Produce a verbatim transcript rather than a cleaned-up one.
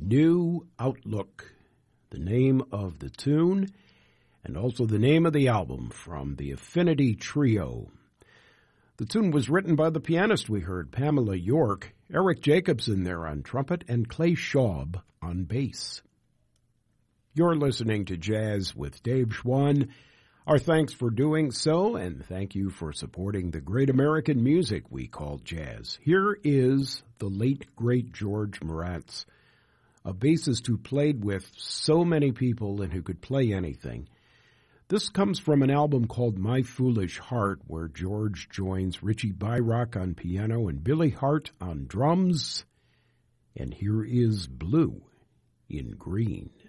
New Outlook, the name of the tune, and also the name of the album from the Affinity Trio. The tune was written by the pianist we heard, Pamela York, Eric Jacobson there on trumpet, and Clay Schaub on bass. You're listening to Jazz with Dave Schwann. Our thanks for doing so, and thank you for supporting the great American music we call jazz. Here is the late, great George Moretz, a bassist who played with so many people and who could play anything. This comes from an album called My Foolish Heart, where George joins Richie Byrock on piano and Billy Hart on drums. And here is Blue in Green.